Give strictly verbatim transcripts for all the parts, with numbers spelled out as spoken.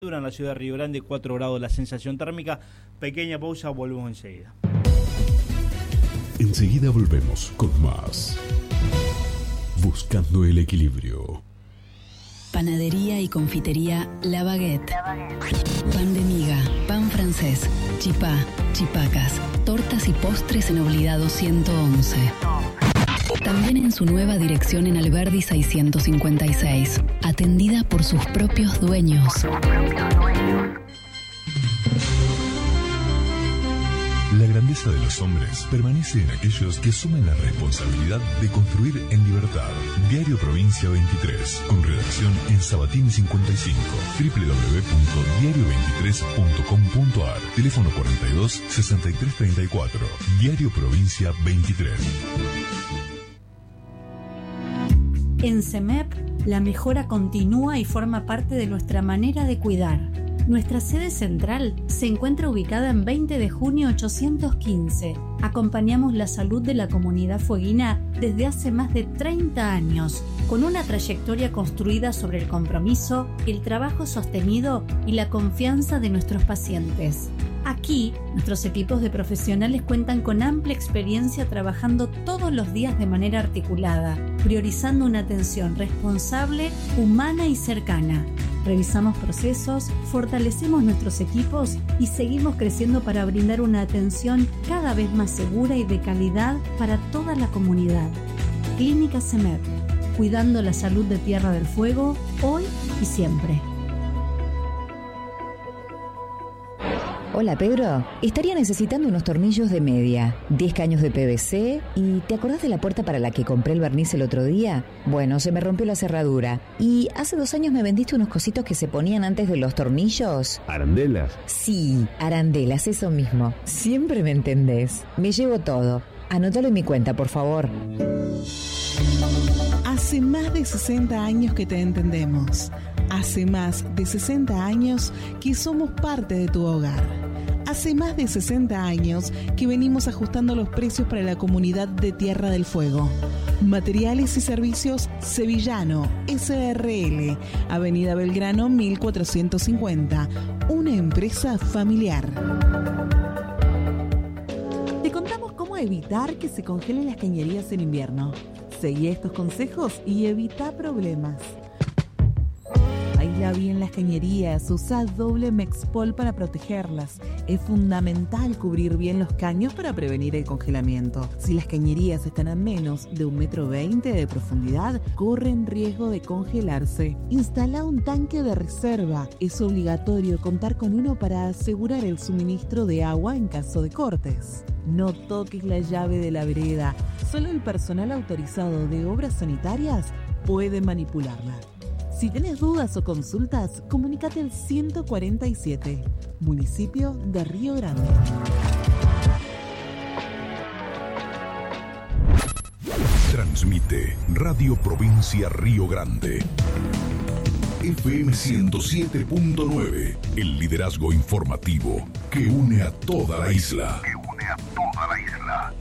En la ciudad de Río Grande, cuatro grados la sensación térmica. Pequeña pausa, volvemos enseguida. Enseguida volvemos con más. Buscando el equilibrio. Panadería y confitería La Baguette. La Baguette. Pan de miga, pan francés, chipá, chipacas, tortas y postres en Obligado ciento once. También en su nueva dirección en Alberdi seiscientos cincuenta y seis, atendida por sus propios dueños. La grandeza de los hombres permanece en aquellos que asumen la responsabilidad de construir en libertad. Diario Provincia veintitrés, con redacción en Sabatini cincuenta y cinco, doble u doble u doble u punto diario veintitrés punto com punto a r, teléfono cuarenta y dos, sesenta y tres treinta y cuatro, Diario Provincia veintitrés. En CEMEP, la mejora continúa y forma parte de nuestra manera de cuidar. Nuestra sede central se encuentra ubicada en veinte de junio ochocientos quince. Acompañamos la salud de la comunidad fueguina desde hace más de treinta años, con una trayectoria construida sobre el compromiso, el trabajo sostenido y la confianza de nuestros pacientes. Aquí, nuestros equipos de profesionales cuentan con amplia experiencia trabajando todos los días de manera articulada, priorizando una atención responsable, humana y cercana. Revisamos procesos, fortalecemos nuestros equipos y seguimos creciendo para brindar una atención cada vez más segura y de calidad para toda la comunidad. Clínica CEMEP, cuidando la salud de Tierra del Fuego, hoy y siempre. Hola Pedro, estaría necesitando unos tornillos de media, diez caños de P V C y ¿te acordás de la puerta para la que compré el barniz el otro día? Bueno, se me rompió la cerradura y hace dos años me vendiste unos cositos que se ponían antes de los tornillos. ¿Arandelas? Sí, arandelas, eso mismo. Siempre me entendés. Me llevo todo. Anótalo en mi cuenta, por favor. Hace más de sesenta años que te entendemos. Hace más de sesenta años que somos parte de tu hogar. Hace más de sesenta años que venimos ajustando los precios para la comunidad de Tierra del Fuego. Materiales y Servicios Sevillano, S R L, Avenida Belgrano mil cuatrocientos cincuenta, una empresa familiar. Te contamos cómo evitar que se congelen las cañerías en invierno. Seguí estos consejos y evita problemas. Aísla bien las cañerías, usa doble Mexpol para protegerlas. Es fundamental cubrir bien los caños para prevenir el congelamiento. Si las cañerías están a menos de un metro veinte de profundidad, corren riesgo de congelarse. Instala un tanque de reserva. Es obligatorio contar con uno para asegurar el suministro de agua en caso de cortes. No toques la llave de la vereda. Solo el personal autorizado de obras sanitarias puede manipularla. Si tenés dudas o consultas, comunícate al ciento cuarenta y siete, municipio de Río Grande. Transmite Radio Provincia Río Grande. F M ciento siete punto nueve, el liderazgo informativo que une a toda la isla. Que une a toda la isla.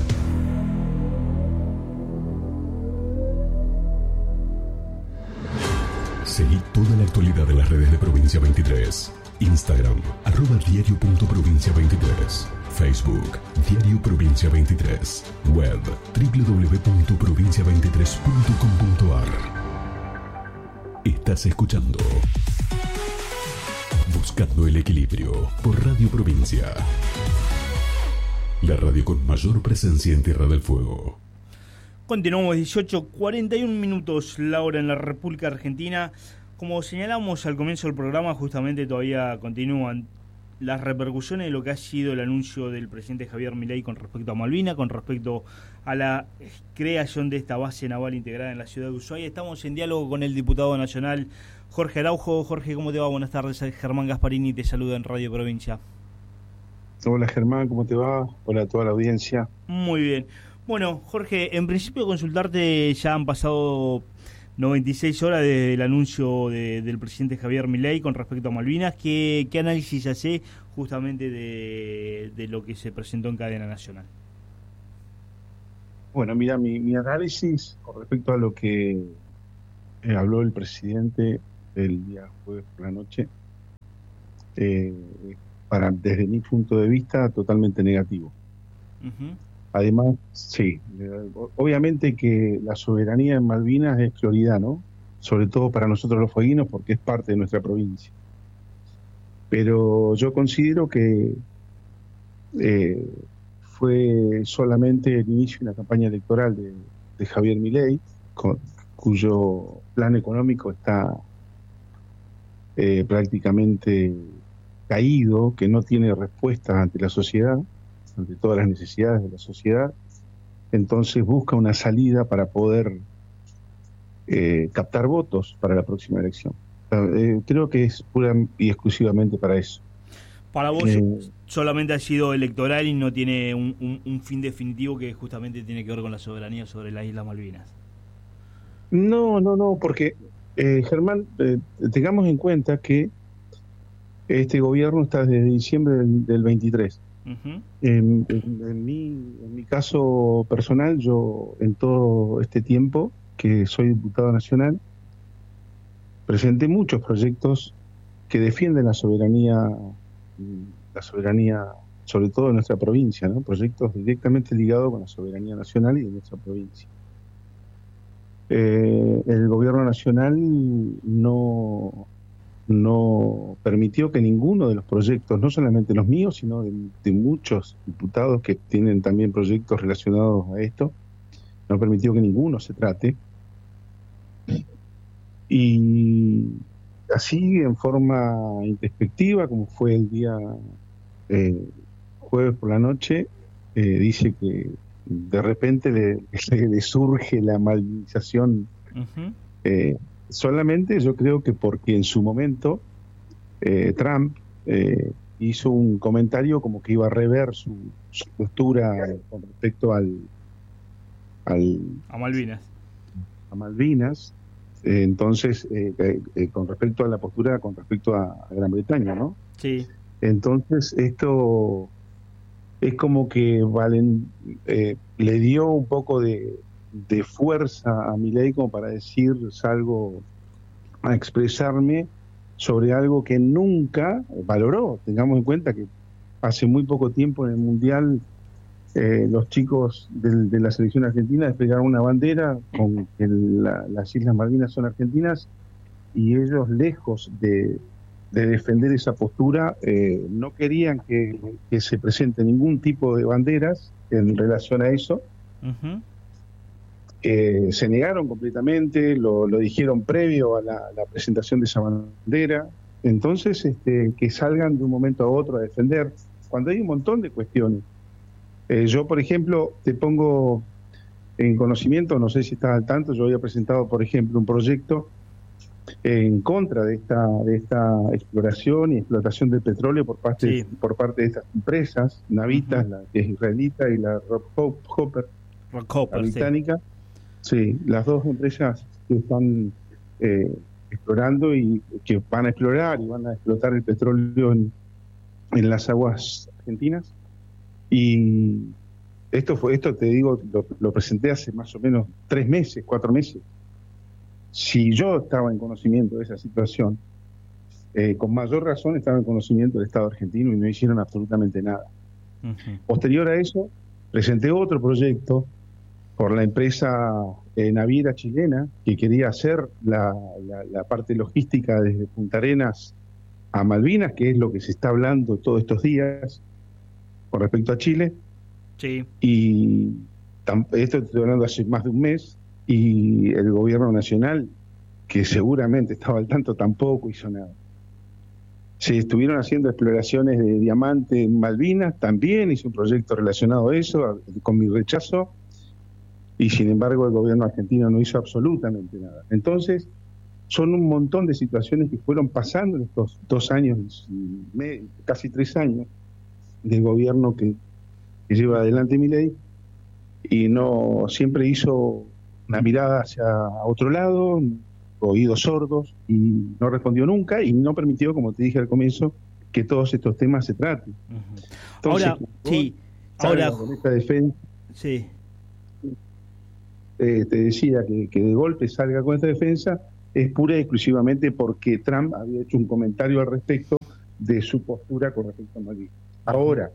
Seguí toda la actualidad de las redes de Provincia veintitrés. Instagram, arroba diario punto provincia veintitrés. Facebook, Diario Provincia veintitrés. Web, doble u doble u doble u punto provincia veintitrés punto com punto a r. Estás escuchando Buscando el Equilibrio por Radio Provincia. La radio con mayor presencia en Tierra del Fuego. Continuamos dieciocho cuarenta y un minutos la hora en la República Argentina. Como señalamos al comienzo del programa, justamente todavía continúan las repercusiones de lo que ha sido el anuncio del presidente Javier Milei con respecto a Malvinas, con respecto a la creación de esta base naval integrada en la ciudad de Ushuaia. Estamos en diálogo con el diputado nacional Jorge Araujo. Jorge, ¿cómo te va? Buenas tardes. Germán Gasparini te saluda en Radio Provincia. Hola Germán, ¿cómo te va? Hola a toda la audiencia. Muy bien. Bueno, Jorge, en principio consultarte, ya han pasado noventa y seis horas desde el anuncio de, del presidente Javier Milei con respecto a Malvinas. ¿Qué, qué análisis hace justamente de, de lo que se presentó en cadena nacional? Bueno, mira, mi, mi análisis con respecto a lo que eh, habló el presidente el día jueves por la noche eh, para desde mi punto de vista, totalmente negativo. Uh-huh. Además, sí, obviamente que la soberanía en Malvinas es prioridad, ¿no? Sobre todo para nosotros los fueguinos, porque es parte de nuestra provincia. Pero yo considero que eh, fue solamente el inicio de una campaña electoral de, de Javier Milei, con, cuyo plan económico está eh, prácticamente caído, que no tiene respuesta ante la sociedad, ante todas las necesidades de la sociedad. Entonces busca una salida para poder eh, captar votos para la próxima elección. Eh, creo que es pura y exclusivamente para eso. Para vos Eh, solamente ha sido electoral y no tiene un, un, un fin definitivo que justamente tiene que ver con la soberanía sobre las Islas Malvinas. No, no, no, porque eh, Germán, eh, tengamos en cuenta que este gobierno está desde diciembre del, del veintitrés. Uh-huh. En, en, en, mi, en mi caso personal, yo en todo este tiempo que soy diputado nacional, presenté muchos proyectos que defienden la soberanía, la soberanía sobre todo de nuestra provincia, ¿no? Proyectos directamente ligados con la soberanía nacional y de nuestra provincia. Eh, el gobierno nacional no, no permitió que ninguno de los proyectos, no solamente los míos, sino de, de muchos diputados que tienen también proyectos relacionados a esto, no permitió que ninguno se trate. Y así, en forma introspectiva, como fue el día eh, jueves por la noche, eh, dice que de repente le, le, le surge la malvinización. Uh-huh. eh, solamente yo creo que porque en su momento eh, Trump eh, hizo un comentario como que iba a rever su, su postura con respecto al, al a Malvinas a Malvinas eh, entonces eh, eh, con respecto a la postura con respecto a, a Gran Bretaña, ¿no? Sí. Entonces esto es como que Valen eh, le dio un poco de, de fuerza a Milei como para decir, salgo a expresarme sobre algo que nunca valoró. Tengamos en cuenta que hace muy poco tiempo en el Mundial eh, los chicos de, de la selección argentina desplegaron una bandera con que la, las Islas Malvinas son argentinas, y ellos, lejos de de defender esa postura, eh, no querían que, que se presente ningún tipo de banderas en relación a eso. Uh-huh. Eh, se negaron completamente, lo, lo dijeron previo a la, la presentación de esa bandera. Entonces, este, que salgan de un momento a otro a defender, cuando hay un montón de cuestiones. Eh, yo, por ejemplo, te pongo en conocimiento, no sé si estás al tanto, yo había presentado, por ejemplo, un proyecto en contra de esta de esta exploración y explotación del petróleo por parte sí. por parte de estas empresas navitas, uh-huh. la que es israelita y la Rockhopper, Rockhopper la británica, sí. sí, las dos empresas que están eh, explorando y que van a explorar y van a explotar el petróleo en, en las aguas argentinas. Y esto fue esto te digo lo, lo presenté hace más o menos tres meses, cuatro meses. Si yo estaba en conocimiento de esa situación, eh, con mayor razón estaba en conocimiento del Estado argentino y no hicieron absolutamente nada. Uh-huh. Posterior a eso, presenté otro proyecto por la empresa eh, naviera chilena que quería hacer la, la, la parte logística desde Punta Arenas a Malvinas, que es lo que se está hablando todos estos días con respecto a Chile. Sí. Y tam- esto estoy hablando hace más de un mes. Y el gobierno nacional, que seguramente estaba al tanto, tampoco hizo nada. Se estuvieron haciendo exploraciones de diamante en Malvinas, también hice un proyecto relacionado a eso, con mi rechazo, y sin embargo el gobierno argentino no hizo absolutamente nada. Entonces, son un montón de situaciones que fueron pasando en estos dos años, casi tres años, del gobierno que, que lleva adelante Milei, y no siempre hizo una mirada hacia otro lado, oídos sordos, y no respondió nunca, y no permitió, como te dije al comienzo, que todos estos temas se traten. Uh-huh. Entonces, ahora, sí, ahora con esta defensa, sí. eh, te decía que, que de golpe salga con esta defensa es pura y exclusivamente porque Trump había hecho un comentario al respecto de su postura con respecto a Malvinas. Ahora,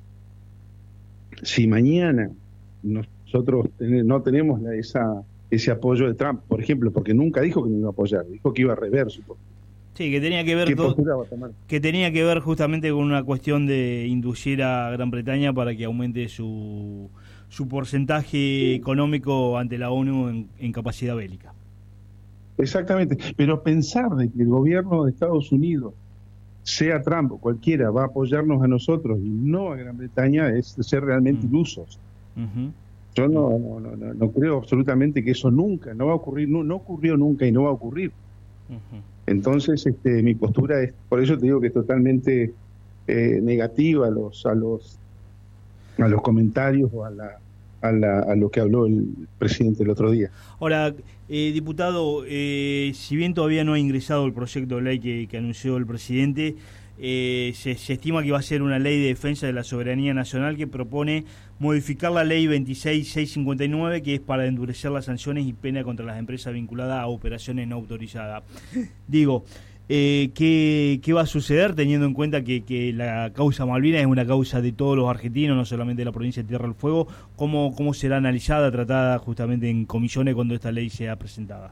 si mañana nosotros ten, no tenemos la, esa, ese apoyo de Trump, por ejemplo, porque nunca dijo que no iba a apoyar, dijo que iba a rever su postura. Sí, que tenía que ver ¿Qué todo, postura va a tomar? Que tenía que ver justamente con una cuestión de inducir a Gran Bretaña para que aumente su su porcentaje económico ante la ONU en, en capacidad bélica. Exactamente, pero pensar de que el gobierno de Estados Unidos, sea Trump o cualquiera, va a apoyarnos a nosotros y no a Gran Bretaña es ser realmente uh-huh. ilusos. Uh-huh. Yo no, no, no, no creo absolutamente que eso nunca, no va a ocurrir, no, no ocurrió nunca y no va a ocurrir. Uh-huh. Entonces, este, mi postura es, por eso te digo que es totalmente eh, negativa a los, a los, a los comentarios o a la, a la, a lo que habló el presidente el otro día. Ahora, eh, diputado, eh, si bien todavía no ha ingresado el proyecto de ley que, que anunció el presidente, eh, se, se estima que va a ser una ley de defensa de la soberanía nacional que propone modificar la ley veintiséis mil seiscientos cincuenta y nueve, que es para endurecer las sanciones y pena contra las empresas vinculadas a operaciones no autorizadas. Digo, eh, ¿qué, ¿qué va a suceder teniendo en cuenta que, que la causa Malvinas es una causa de todos los argentinos, no solamente de la provincia de Tierra del Fuego? ¿Cómo, cómo será analizada, tratada justamente en comisiones cuando esta ley sea presentada?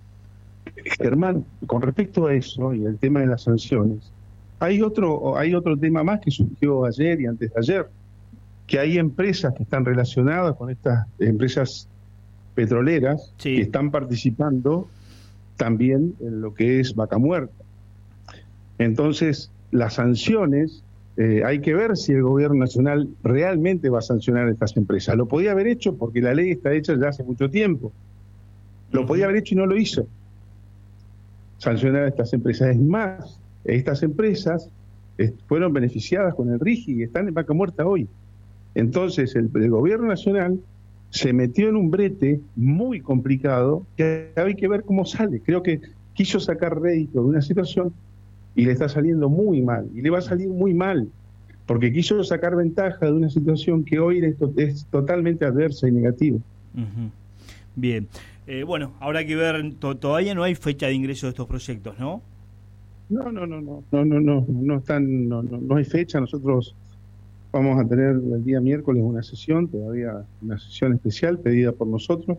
Germán, con respecto a eso y el tema de las sanciones, hay otro, hay otro tema más que surgió ayer y antes de ayer, que hay empresas que están relacionadas con estas empresas petroleras sí. que están participando también en lo que es Vaca Muerta. Entonces, las sanciones, eh, hay que ver si el gobierno nacional realmente va a sancionar a estas empresas. Lo podía haber hecho porque la ley está hecha ya hace mucho tiempo. Lo uh-huh. podía haber hecho y no lo hizo. Sancionar a estas empresas. Es más, estas empresas eh, fueron beneficiadas con el RIGI y están en Vaca Muerta hoy. Entonces el, el gobierno nacional se metió en un brete muy complicado que hay que ver cómo sale. Creo que quiso sacar rédito de una situación y le está saliendo muy mal, y le va a salir muy mal, porque quiso sacar ventaja de una situación que hoy es, es totalmente adversa y negativa. Uh-huh. Bien, eh, bueno, habrá que ver, to- todavía no hay fecha de ingreso de estos proyectos, ¿no? No, no, no, no, no, no, no, no están, no, no, no hay fecha. Nosotros vamos a tener el día miércoles una sesión, todavía una sesión especial pedida por nosotros,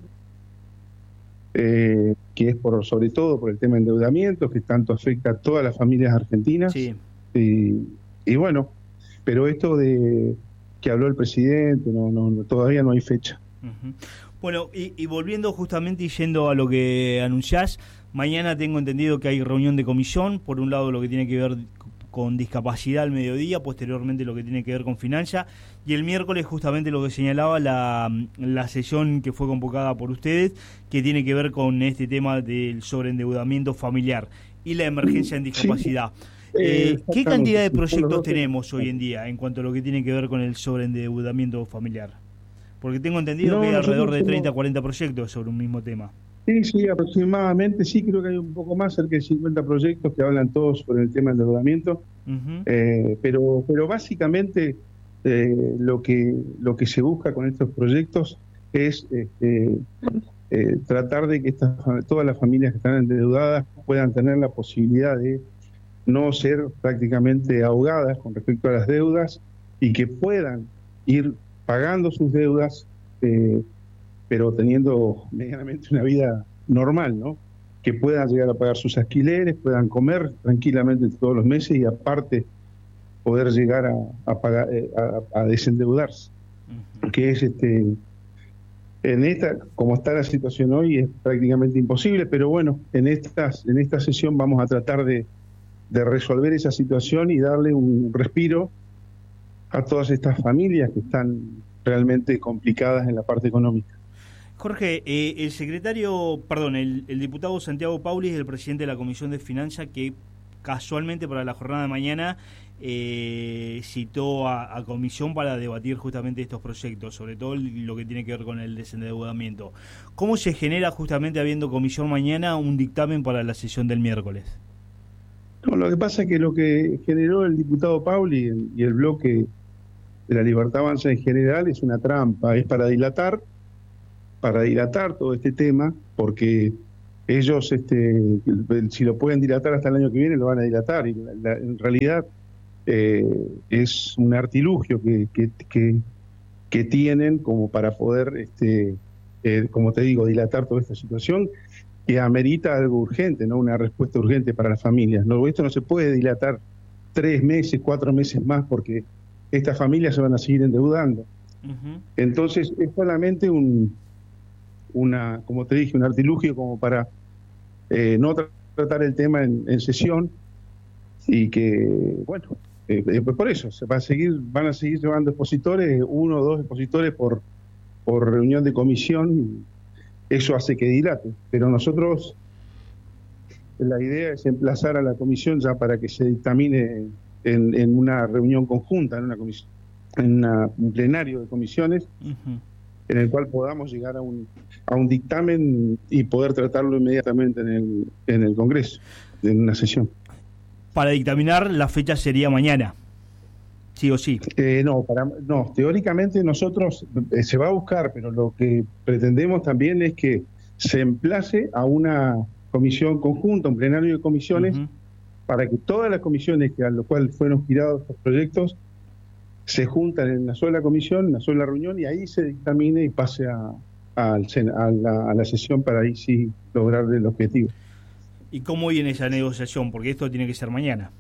eh, que es por sobre todo por el tema de endeudamiento, que tanto afecta a todas las familias argentinas. Sí. Y, y bueno, pero esto de que habló el presidente, no, no, no todavía no hay fecha. Uh-huh. Bueno, y, y volviendo justamente y yendo a lo que anunciás, mañana tengo entendido que hay reunión de comisión, por un lado lo que tiene que ver con discapacidad al mediodía, posteriormente lo que tiene que ver con finanzas, y el miércoles justamente lo que señalaba la, la sesión que fue convocada por ustedes, que tiene que ver con este tema del sobreendeudamiento familiar y la emergencia en discapacidad. Sí. Eh, ¿Qué cantidad de proyectos tenemos hoy en día en cuanto a lo que tiene que ver con el sobreendeudamiento familiar? Porque tengo entendido no, que hay alrededor de treinta a cuarenta proyectos sobre un mismo tema. Sí, sí, aproximadamente, sí, creo que hay un poco más, cerca de cincuenta proyectos que hablan todos sobre el tema del endeudamiento, uh-huh. eh, pero pero básicamente eh, lo que lo que se busca con estos proyectos es este, eh, tratar de que estas, todas las familias que están endeudadas puedan tener la posibilidad de no ser prácticamente ahogadas con respecto a las deudas y que puedan ir pagando sus deudas, eh, pero teniendo medianamente una vida normal, ¿no? Que puedan llegar a pagar sus alquileres, puedan comer tranquilamente todos los meses y aparte poder llegar a, a pagar, a, a desendeudarse. Uh-huh. Que es este, en esta, como está la situación hoy, es prácticamente imposible, pero bueno, en estas, en esta sesión vamos a tratar de, de resolver esa situación y darle un respiro a todas estas familias que están realmente complicadas en la parte económica. Jorge, eh, el secretario, perdón, el, el diputado Santiago Pauli es el presidente de la Comisión de Finanzas que casualmente para la jornada de mañana eh, citó a, a comisión para debatir justamente estos proyectos, sobre todo lo que tiene que ver con el desendeudamiento. ¿Cómo se genera justamente habiendo comisión mañana un dictamen para la sesión del miércoles? No, lo que pasa es que lo que generó el diputado Pauli y el bloque de la Libertad Avanza en general es una trampa, es para dilatar para dilatar todo este tema, porque ellos, este, si lo pueden dilatar hasta el año que viene, lo van a dilatar. Y la, la, en realidad eh, es un artilugio que, que, que, que tienen como para poder, este, eh, como te digo, dilatar toda esta situación que amerita algo urgente, ¿no? Una respuesta urgente para las familias. No, esto no se puede dilatar tres meses, cuatro meses más, porque estas familias se van a seguir endeudando. Uh-huh. Entonces es solamente un, una, como te dije, un artilugio como para eh, no tra- tratar el tema en, en sesión, y que, bueno, eh, eh, por eso se va a seguir, van a seguir llevando expositores, uno o dos expositores por, por reunión de comisión, y eso hace que dilate. Pero nosotros, la idea es emplazar a la comisión ya para que se dictamine en, en una reunión conjunta, en una comisión, en una, un plenario de comisiones, uh-huh. en el cual podamos llegar a un a un dictamen y poder tratarlo inmediatamente en el en el Congreso, en una sesión. Para dictaminar, la fecha sería mañana, sí o sí. Eh, no, para, no, teóricamente nosotros eh, se va a buscar, pero lo que pretendemos también es que se emplace a una comisión conjunta, un plenario de comisiones, uh-huh. para que todas las comisiones que a lo cual fueron girados estos proyectos se juntan en una sola comisión, en una sola reunión, y ahí se dictamine y pase a, a, a, la, a la sesión para ahí sí lograr el objetivo. ¿Y cómo viene esa negociación? Porque esto tiene que ser mañana.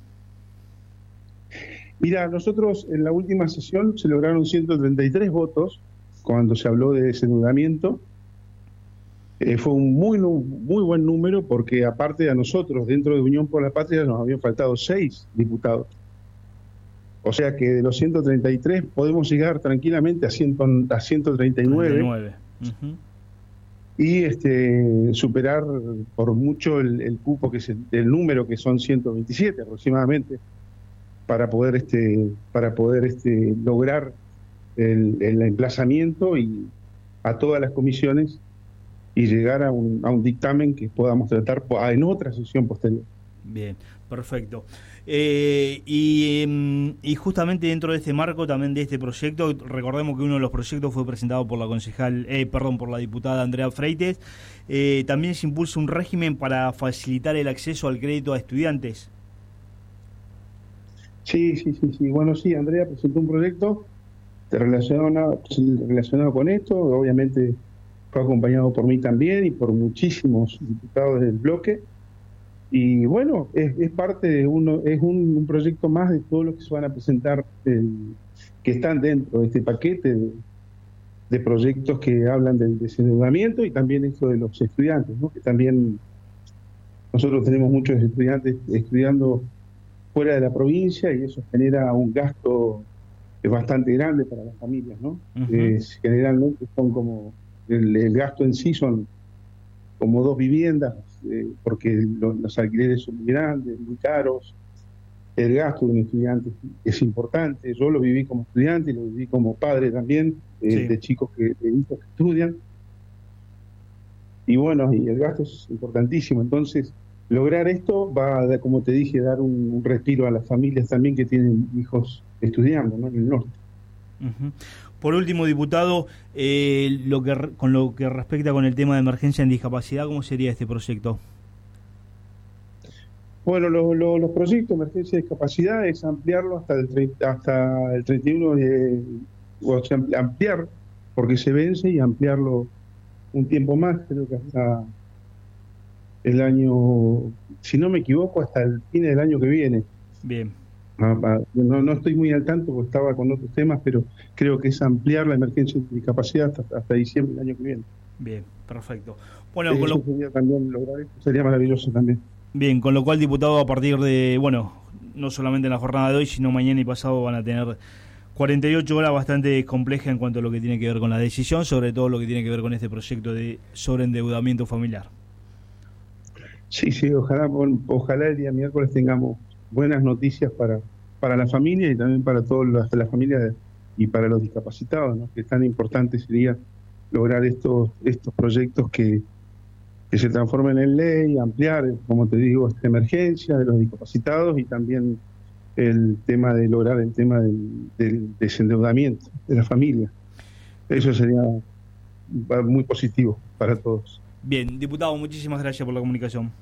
Mira, nosotros en la última sesión se lograron ciento treinta y tres votos cuando se habló de desendeudamiento. Eh, fue un muy, muy buen número, porque aparte de a nosotros, dentro de Unión por la Patria, nos habían faltado seis diputados. O sea que de los ciento treinta y tres podemos llegar tranquilamente a, cien, a ciento treinta y nueve. treinta y nueve. Uh-huh. Y este, superar por mucho el, el cupo, que es el, el número, que son ciento veintisiete aproximadamente, para poder este para poder este lograr el, el emplazamiento y a todas las comisiones y llegar a un, a un dictamen que podamos tratar en otra sesión posterior. Bien, perfecto. Eh, y, y justamente dentro de este marco también de este proyecto, recordemos que uno de los proyectos fue presentado por la concejal, eh, perdón, por la diputada Andrea Freites. Eh, también se impulsa un régimen para facilitar el acceso al crédito a estudiantes. Sí, sí, sí, sí. Bueno, sí, Andrea presentó un proyecto relacionado, relacionado con esto. Obviamente fue acompañado por mí también y por muchísimos diputados del bloque. Y bueno, es, es parte de uno, es un, un proyecto más de todos los que se van a presentar, el, que están dentro de este paquete de, de proyectos que hablan del desendeudamiento, y también esto de los estudiantes, ¿no? Que también nosotros tenemos muchos estudiantes estudiando fuera de la provincia, y eso genera un gasto bastante grande para las familias, ¿no? Uh-huh. Eh, generalmente son como, el, el gasto en sí son como dos viviendas, eh, porque los, los alquileres son muy grandes, muy caros. El gasto de un estudiante es importante. Yo lo viví como estudiante y lo viví como padre también, eh, sí. de chicos que, de hijos que estudian. Y bueno, y el gasto es importantísimo. Entonces, lograr esto va a, como te dije, dar un, un respiro a las familias también que tienen hijos estudiando, ¿no?, en el norte. Uh-huh. Por último, diputado, eh, lo que con lo que respecta con el tema de emergencia en discapacidad, ¿cómo sería este proyecto? Bueno, lo, lo, los proyectos de emergencia de discapacidad es ampliarlo hasta el, treinta, hasta el treinta y uno de, o sea, ampliar, porque se vence, y ampliarlo un tiempo más, creo que hasta el año, si no me equivoco, hasta el fin del año que viene. Bien. No, no estoy muy al tanto porque estaba con otros temas, pero creo que es ampliar la emergencia de discapacidad hasta, hasta diciembre del año que viene. Bien, perfecto. Bueno, Eso con lo... sería también lograr esto, sería maravilloso también. Bien, con lo cual, diputado, a partir de, bueno, no solamente en la jornada de hoy, sino mañana y pasado van a tener cuarenta y ocho horas bastante complejas en cuanto a lo que tiene que ver con la decisión, sobre todo lo que tiene que ver con este proyecto de sobreendeudamiento familiar. Sí, sí, ojalá, ojalá el día miércoles tengamos buenas noticias para, para la familia y también para todas las la familias y para los discapacitados, ¿no? Que tan importante sería lograr estos estos proyectos que, que se transformen en ley, ampliar, como te digo, esta emergencia de los discapacitados, y también el tema de lograr el tema del, del desendeudamiento de la familia. Eso sería muy positivo para todos. Bien, diputado, muchísimas gracias por la comunicación.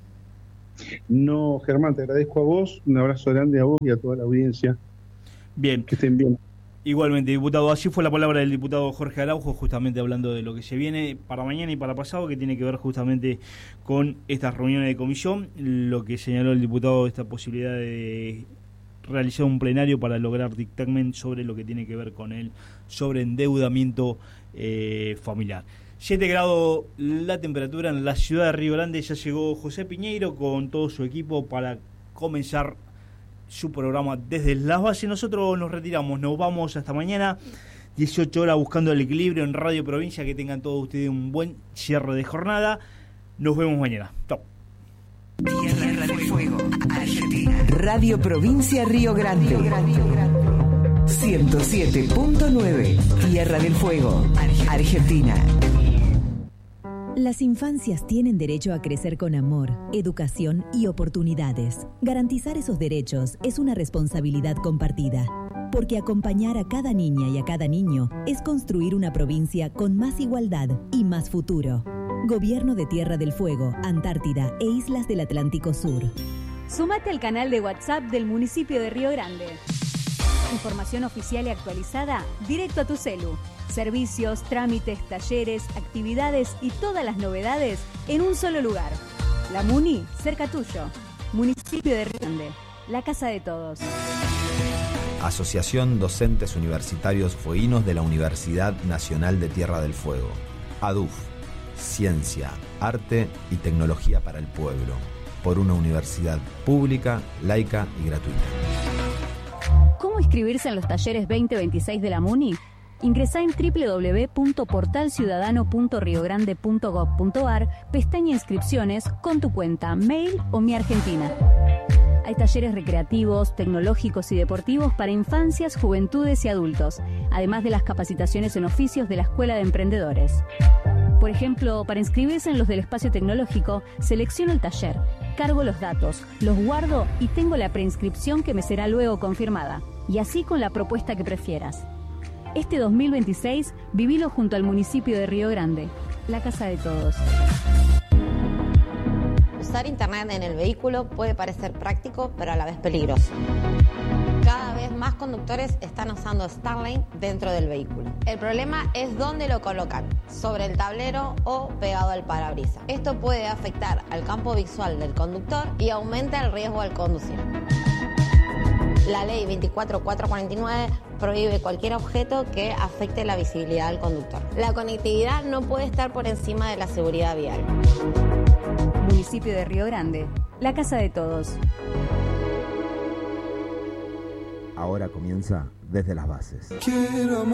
No, Germán, te agradezco a vos, un abrazo grande a vos y a toda la audiencia. Bien. Que estén bien. Igualmente, diputado, así fue la palabra del diputado Jorge Araujo, justamente hablando de lo que se viene para mañana y para pasado, que tiene que ver justamente con estas reuniones de comisión, lo que señaló el diputado, esta posibilidad de realizar un plenario para lograr dictamen sobre lo que tiene que ver con el sobreendeudamiento eh, familiar. siete grados la temperatura en la ciudad de Río Grande. Ya llegó José Piñeiro con todo su equipo para comenzar su programa desde las bases. Nosotros nos retiramos, nos vamos hasta mañana, dieciocho horas, buscando el equilibrio en Radio Provincia. Que tengan todos ustedes un buen cierre de jornada. Nos vemos mañana. Chao. Tierra del Fuego, Argentina. Radio Provincia Río Grande. ciento siete punto nueve. Tierra del Fuego, Argentina. Las infancias tienen derecho a crecer con amor, educación y oportunidades. Garantizar esos derechos es una responsabilidad compartida, porque acompañar a cada niña y a cada niño es construir una provincia con más igualdad y más futuro. Gobierno de Tierra del Fuego, Antártida e Islas del Atlántico Sur. Súmate al canal de WhatsApp del municipio de Río Grande. Información oficial y actualizada directo a tu celu. Servicios, trámites, talleres, actividades y todas las novedades en un solo lugar. La Muni, cerca tuyo. Municipio de Río Grande, la casa de todos. Asociación Docentes Universitarios Fueguinos de la Universidad Nacional de Tierra del Fuego. A D U F. Ciencia, arte y tecnología para el pueblo. Por una universidad pública, laica y gratuita. ¿Cómo inscribirse en los talleres veinte veintiséis de la Muni? Ingresá en doble u doble u doble u punto portal ciudadano punto riogrande punto gob punto ar, pestaña Inscripciones, con tu cuenta, mail o Mi Argentina. Hay talleres recreativos, tecnológicos y deportivos para infancias, juventudes y adultos, además de las capacitaciones en oficios de la Escuela de Emprendedores. Por ejemplo, para inscribirse en los del espacio tecnológico, selecciono el taller, cargo los datos, los guardo y tengo la preinscripción que me será luego confirmada. Y así con la propuesta que prefieras. Este dos mil veintiséis, vivilo junto al municipio de Río Grande, la casa de todos. Usar internet en el vehículo puede parecer práctico, pero a la vez peligroso. Cada vez más conductores están usando Starlink dentro del vehículo. El problema es dónde lo colocan, sobre el tablero o pegado al parabrisas. Esto puede afectar al campo visual del conductor y aumenta el riesgo al conducir. La ley veinticuatro mil cuatrocientos cuarenta y nueve prohíbe cualquier objeto que afecte la visibilidad del conductor. La conectividad no puede estar por encima de la seguridad vial. Municipio de Río Grande, la casa de todos. Ahora comienza Desde las Bases. Quiero